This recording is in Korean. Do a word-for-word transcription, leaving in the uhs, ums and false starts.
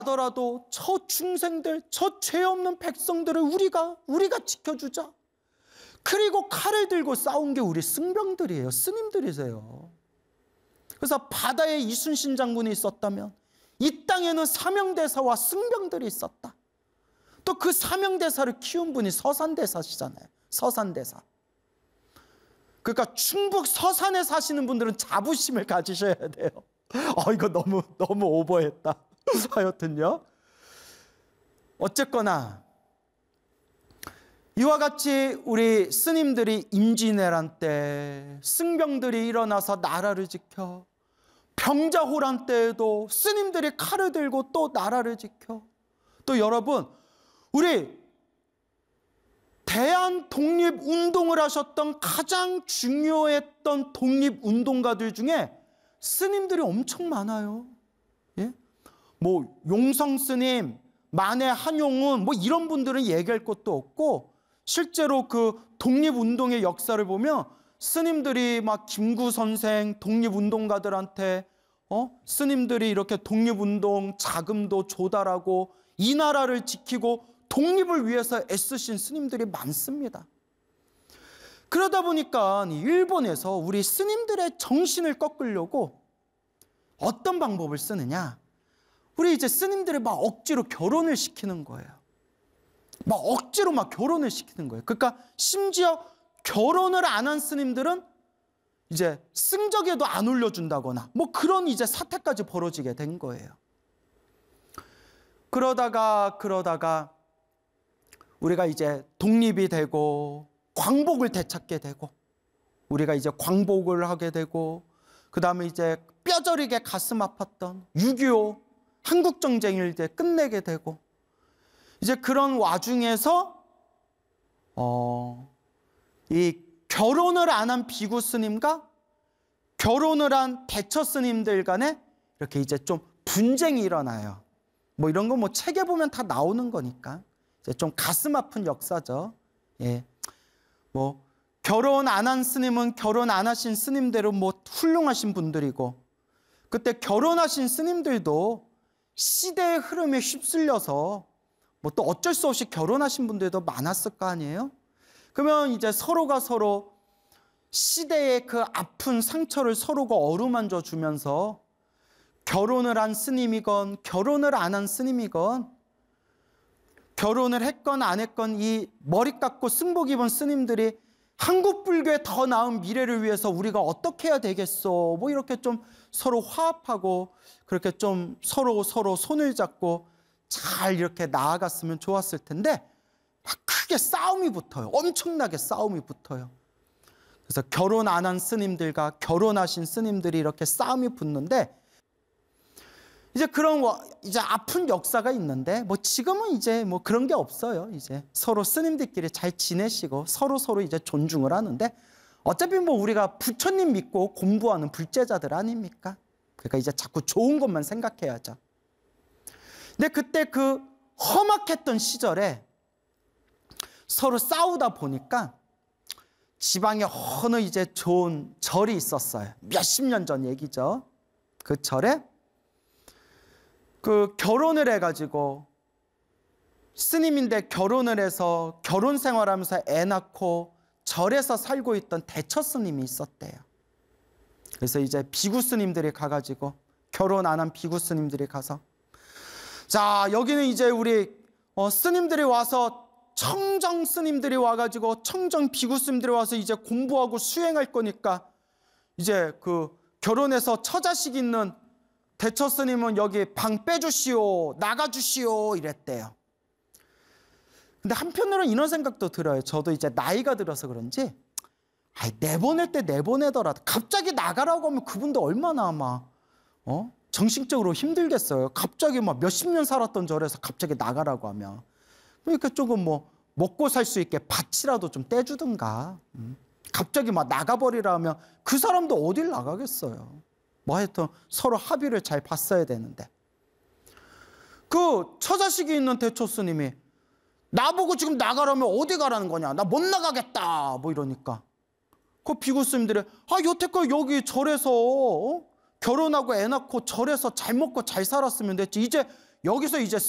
하더라도 저 중생들, 저 죄 없는 백성들을 우리가 우리가 지켜주자. 그리고 칼을 들고 싸운 게 우리 승병들이에요. 스님들이세요. 그래서 바다에 이순신 장군이 있었다면 이 땅에는 사명대사와 승병들이 있었다. 또 그 사명대사를 키운 분이 서산대사시잖아요. 서산대사. 그러니까 충북 서산에 사시는 분들은 자부심을 가지셔야 돼요. 어, 이거 너무 너무 오버했다. 하여튼요. 어쨌거나 이와 같이 우리 스님들이 임진왜란 때 승병들이 일어나서 나라를 지켜, 병자호란 때에도 스님들이 칼을 들고 또 나라를 지켜, 또 여러분 우리 대한 독립운동을 하셨던 가장 중요했던 독립운동가들 중에 스님들이 엄청 많아요. 예? 뭐 용성 스님, 만해 한용운 뭐 이런 분들은 얘기할 것도 없고, 실제로 그 독립운동의 역사를 보면 스님들이 막 김구 선생 독립운동가들한테 어? 스님들이 이렇게 독립운동 자금도 조달하고 이 나라를 지키고 독립을 위해서 애쓰신 스님들이 많습니다. 그러다 보니까 일본에서 우리 스님들의 정신을 꺾으려고 어떤 방법을 쓰느냐, 우리 이제 스님들을 막 억지로 결혼을 시키는 거예요. 막 억지로 막 결혼을 시키는 거예요. 그러니까 심지어 결혼을 안 한 스님들은 이제 승적에도 안 올려준다거나 뭐 그런 이제 사태까지 벌어지게 된 거예요. 그러다가 그러다가 우리가 이제 독립이 되고 광복을 되찾게 되고, 우리가 이제 광복을 하게 되고, 그 다음에 이제 뼈저리게 가슴 아팠던 육이오 한국전쟁을 이제 끝내게 되고, 이제 그런 와중에서 어, 이 결혼을 안 한 비구 스님과 결혼을 한 대처 스님들 간에 이렇게 이제 좀 분쟁이 일어나요. 뭐 이런 거 뭐 책에 보면 다 나오는 거니까 이제 좀 가슴 아픈 역사죠. 예, 뭐 결혼 안 한 스님은 결혼 안 하신 스님대로 뭐 훌륭하신 분들이고, 그때 결혼하신 스님들도 시대의 흐름에 휩쓸려서 뭐 또 어쩔 수 없이 결혼하신 분들도 많았을 거 아니에요? 그러면 이제 서로가 서로 시대의 그 아픈 상처를 서로가 어루만져 주면서 결혼을 한 스님이건 결혼을 안 한 스님이건, 결혼을 했건 안 했건 이 머리 깎고 승복 입은 스님들이 한국 불교의 더 나은 미래를 위해서 우리가 어떻게 해야 되겠어, 뭐 이렇게 좀 서로 화합하고 그렇게 좀 서로 서로 손을 잡고 잘 이렇게 나아갔으면 좋았을 텐데 막 크게 싸움이 붙어요. 엄청나게 싸움이 붙어요. 그래서 결혼 안 한 스님들과 결혼하신 스님들이 이렇게 싸움이 붙는데, 이제 그런 이제 아픈 역사가 있는데 뭐 지금은 이제 뭐 그런 게 없어요. 이제 서로 스님들끼리 잘 지내시고 서로 서로 이제 존중을 하는데, 어차피 뭐 우리가 부처님 믿고 공부하는 불제자들 아닙니까? 그러니까 이제 자꾸 좋은 것만 생각해야죠. 근데 그때 그 험악했던 시절에 서로 싸우다 보니까 지방에 어느 이제 좋은 절이 있었어요. 몇십 년 전 얘기죠. 그 절에 그 결혼을 해가지고 스님인데 결혼을 해서 결혼 생활하면서 애 낳고 절에서 살고 있던 대처 스님이 있었대요. 그래서 이제 비구 스님들이 가가지고, 결혼 안 한 비구 스님들이 가서, 자 여기는 이제 우리 어, 스님들이 와서 청정 스님들이 와가지고 청정 비구 스님들이 와서 이제 공부하고 수행할 거니까 이제 그 결혼해서 처자식 있는 대처 스님은 여기 방 빼주시오, 나가주시오 이랬대요. 근데 한편으로는 이런 생각도 들어요. 저도 이제 나이가 들어서 그런지, 아이, 내보낼 때 내보내더라도 갑자기 나가라고 하면 그분도 얼마나 막 어? 정신적으로 힘들겠어요. 갑자기 막 몇십 년 살았던 절에서 갑자기 나가라고 하면. 그러니까 조금 뭐 먹고 살 수 있게 밭이라도 좀 떼주든가. 음. 갑자기 막 나가버리라 하면 그 사람도 어딜 나가겠어요. 뭐 하여튼 서로 합의를 잘 봤어야 되는데, 그 처자식이 있는 대처 스님이 나보고 지금 나가라면 어디 가라는 거냐, 나 못 나가겠다 뭐 이러니까, 그 비구 스님들이 아 여태껏 여기 절에서 어? 결혼하고 애 낳고 절에서 잘 먹고 잘 살았으면 됐지, 이제 여기서 이제